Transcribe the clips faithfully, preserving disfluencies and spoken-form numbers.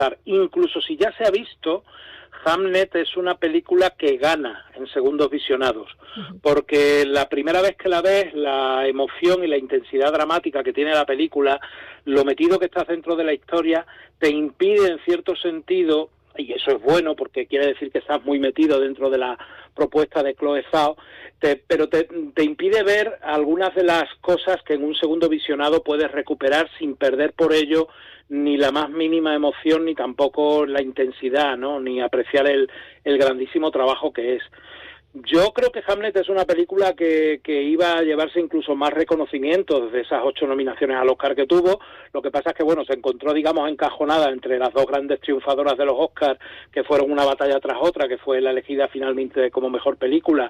Incluso si ya se ha visto, Hamnet es una película que gana en segundos visionados, porque la primera vez que la ves, la emoción y la intensidad dramática que tiene la película, lo metido que estás dentro de la historia, te impide en cierto sentido, y eso es bueno porque quiere decir que estás muy metido dentro de la propuesta de Chloe Zhao, te, pero te, te impide ver algunas de las cosas que en un segundo visionado puedes recuperar sin perder por ello ni la más mínima emoción, ni tampoco la intensidad, ¿no? Ni apreciar el, el grandísimo trabajo que es. Yo creo que Hamlet es una película que, que iba a llevarse incluso más reconocimientos de esas ocho nominaciones al Oscar que tuvo. Lo que pasa es que, bueno, se encontró, digamos, encajonada entre las dos grandes triunfadoras de los Oscars, que fueron una batalla tras otra, que fue la elegida finalmente como mejor película,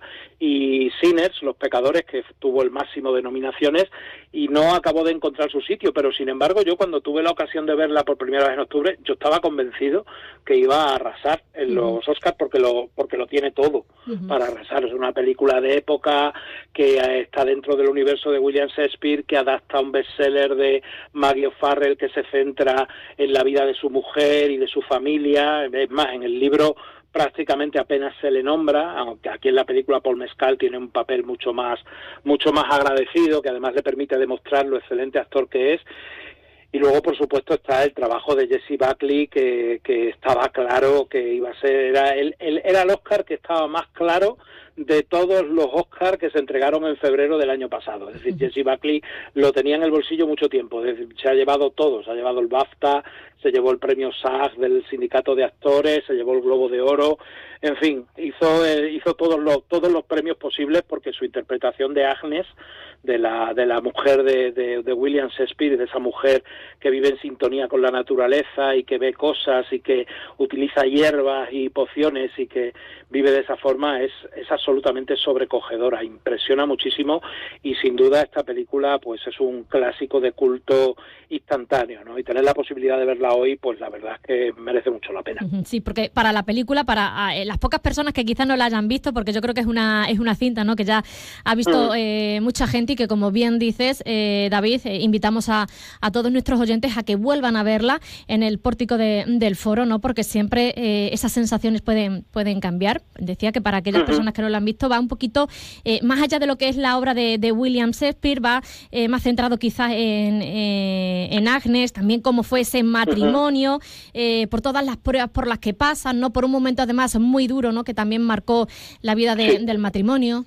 y Sinners, Los Pecadores, que tuvo el máximo de nominaciones, y no acabó de encontrar su sitio. Pero, sin embargo, yo cuando tuve la ocasión de verla por primera vez en octubre, yo estaba convencido que iba a arrasar en uh-huh. los Oscars porque lo, porque lo tiene todo uh-huh. para arrasar. Es una película de época que está dentro del universo de William Shakespeare, que adapta un bestseller de Maggie O'Farrell que se centra en la vida de su mujer y de su familia. Es más, en el libro prácticamente apenas se le nombra, aunque aquí en la película Paul Mescal tiene un papel mucho más, mucho más agradecido, que además le permite demostrar lo excelente actor que es. Y luego, por supuesto, está el trabajo de Jessie Buckley, que, que estaba claro que iba a ser, era el, el, era el Oscar que estaba más claro de todos los Oscars que se entregaron en febrero del año pasado. Es decir, Jessie Buckley lo tenía en el bolsillo mucho tiempo. Es decir, se ha llevado todo, se ha llevado el BAFTA, se llevó el premio SAG del Sindicato de Actores, se llevó el Globo de Oro, en fin, hizo eh, hizo todos los todos los premios posibles porque su interpretación de Agnes, de la de la mujer de, de, de William Shakespeare, de esa mujer que vive en sintonía con la naturaleza y que ve cosas y que utiliza hierbas y pociones y que vive de esa forma, es, es absolutamente sobrecogedora, impresiona muchísimo, y sin duda esta película pues es un clásico de culto instantáneo, ¿no? Y tener la posibilidad de verla hoy, pues la verdad es que merece mucho la pena. Sí, porque para la película, para eh, las pocas personas que quizás no la hayan visto, porque yo creo que es una es una cinta, ¿no?, que ya ha visto mm. eh, mucha gente, y que, como bien dices, eh, David, eh, invitamos a, a todos nuestros oyentes a que vuelvan a verla en el pórtico de, del foro, ¿no?, porque siempre eh, esas sensaciones pueden pueden cambiar. Decía que para aquellas uh-huh. personas que no la han visto va un poquito eh, más allá de lo que es la obra de, de William Shakespeare, va eh, más centrado quizás en, eh, en Agnes, también cómo fue ese matrimonio, uh-huh. eh, por todas las pruebas por las que pasan, ¿no?, por un momento además muy duro, ¿no?, que también marcó la vida de, sí. del matrimonio.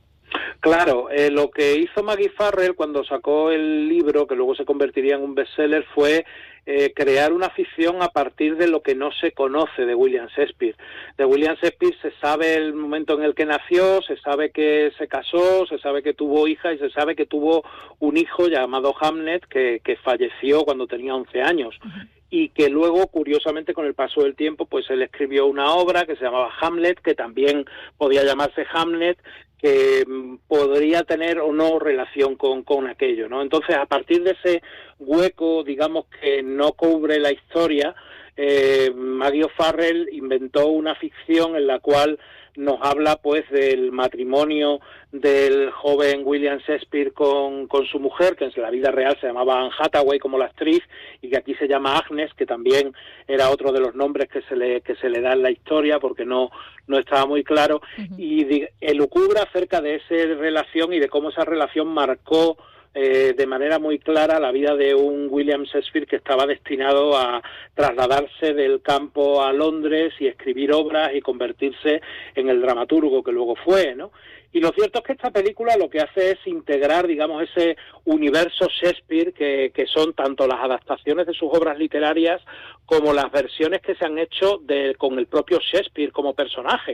Claro, eh, lo que hizo Maggie Farrell cuando sacó el libro, que luego se convertiría en un bestseller, fue eh, crear una ficción a partir de lo que no se conoce de William Shakespeare. De William Shakespeare se sabe el momento en el que nació, se sabe que se casó, se sabe que tuvo hija y se sabe que tuvo un hijo llamado Hamnet que, que falleció cuando tenía once años. Uh-huh. Y que luego, curiosamente, con el paso del tiempo, pues él escribió una obra que se llamaba Hamlet, que también podía llamarse Hamnet, que podría tener o no relación con, con aquello, ¿no? Entonces, a partir de ese hueco, digamos, que no cubre la historia, eh, Maggie O'Farrell inventó una ficción en la cual nos habla pues del matrimonio del joven William Shakespeare con, con su mujer, que en la vida real se llamaba Anne Hathaway como la actriz, y que aquí se llama Agnes, que también era otro de los nombres que se le que se le da en la historia porque no no estaba muy claro, uh-huh. y elucubra acerca de esa relación y de cómo esa relación marcó Eh, de manera muy clara la vida de un William Shakespeare que estaba destinado a trasladarse del campo a Londres y escribir obras y convertirse en el dramaturgo que luego fue, ¿no? Y lo cierto es que esta película lo que hace es integrar, digamos, ese universo Shakespeare que, que son tanto las adaptaciones de sus obras literarias como las versiones que se han hecho de, con el propio Shakespeare como personaje.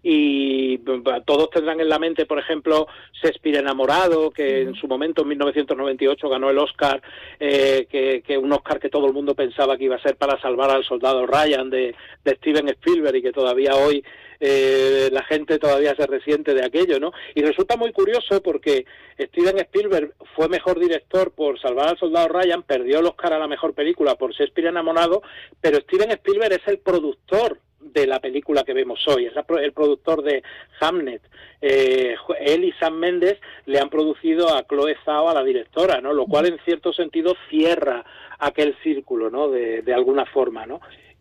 Y todos tendrán en la mente, por ejemplo, Shakespeare enamorado, que en su momento, en mil novecientos noventa y ocho, ganó el Oscar, eh, que, que un Oscar que todo el mundo pensaba que iba a ser para salvar al soldado Ryan de, de Steven Spielberg, y que todavía hoy eh, la gente todavía se resiente de aquello, ¿no? Y resulta muy curioso porque Steven Spielberg fue mejor director por Salvar al soldado Ryan, perdió el Oscar a la mejor película por Shakespeare enamorado, pero Steven Spielberg es el productor de la película que vemos hoy, es el productor de Hamnet. Eh, él y Sam Mendes le han producido a Chloe Zhao, a la directora, ¿no? Lo cual en cierto sentido cierra aquel círculo, ¿no?, de, de alguna forma, ¿no?